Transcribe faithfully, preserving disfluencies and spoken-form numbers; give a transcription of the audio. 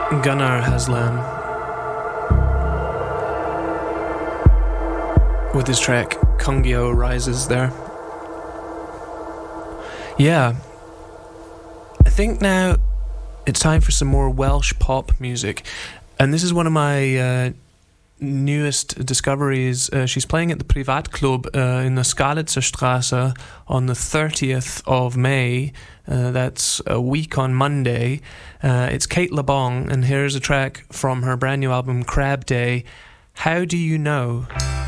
Gunnar Haslam with his track Kungyo Rises there. Yeah, I think now it's time for some more Welsh pop music, and this is one of my uh, newest discoveries. Uh, she's playing at the Privatclub uh, in the Skalitzer Straße on the thirtieth of May. Uh, that's a week on Monday. Uh, it's Kate LeBong, and here's a track from her brand new album Crab Day. How Do You Know?